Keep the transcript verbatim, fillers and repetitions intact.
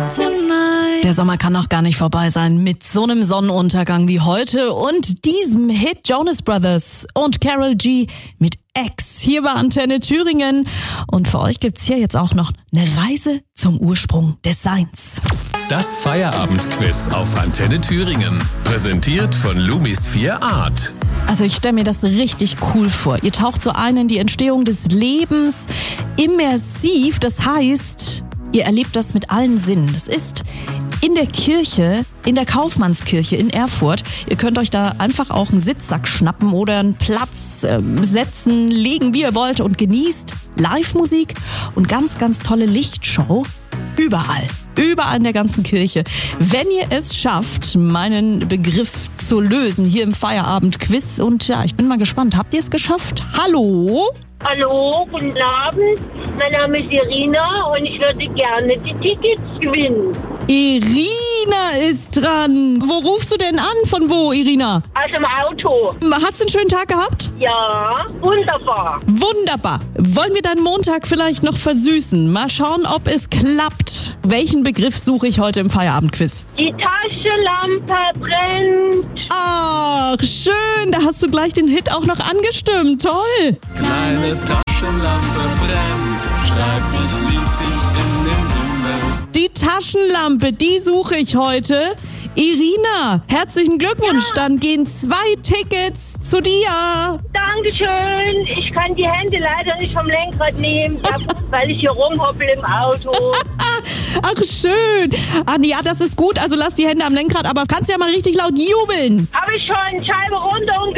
Der Sommer kann noch gar nicht vorbei sein mit so einem Sonnenuntergang wie heute und diesem Hit Jonas Brothers und Karol G mit Ex hier bei Antenne Thüringen. Und für euch gibt's hier jetzt auch noch eine Reise zum Ursprung des Seins. Das Feierabendquiz auf Antenne Thüringen. Präsentiert von Lumis vier Art. Also ich stelle mir das richtig cool vor. Ihr taucht so ein in die Entstehung des Lebens immersiv. Das heißt, ihr erlebt das mit allen Sinnen. Das ist in der Kirche, in der Kaufmannskirche in Erfurt. Ihr könnt euch da einfach auch einen Sitzsack schnappen oder einen Platz äh, setzen, legen, wie ihr wollt und genießt Live-Musik und ganz, ganz tolle Lichtshow. Überall, überall in der ganzen Kirche. Wenn ihr es schafft, meinen Begriff zu lösen hier im Feierabend-Quiz. Und ja, ich bin mal gespannt. Habt ihr es geschafft? Hallo? Hallo, guten Abend. Mein Name ist Irina und ich würde gerne die Tickets gewinnen. Irina ist dran. Wo rufst du denn an? Von wo, Irina? Aus dem Auto. Hast du einen schönen Tag gehabt? Ja, wunderbar. Wunderbar. Wollen wir deinen Montag vielleicht noch versüßen? Mal schauen, ob es klappt. Welchen Begriff suche ich heute im Feierabendquiz? Die Taschenlampe brennt. Ach, schön. Da hast du gleich den Hit auch noch angestimmt. Toll. Kleine Taschenlampe brennt, schreib mich, lieb dich in den Himmel. Die Taschenlampe, die suche ich heute. Irina, herzlichen Glückwunsch. Ja. Dann gehen zwei Tickets zu dir. Dankeschön. Ich kann die Hände leider nicht vom Lenkrad nehmen, weil ich hier rumhoppel im Auto. Ach, schön. Ah, ja, das ist gut. Also lass die Hände am Lenkrad, aber kannst ja mal richtig laut jubeln. Hab ich schon. Scheibe runter und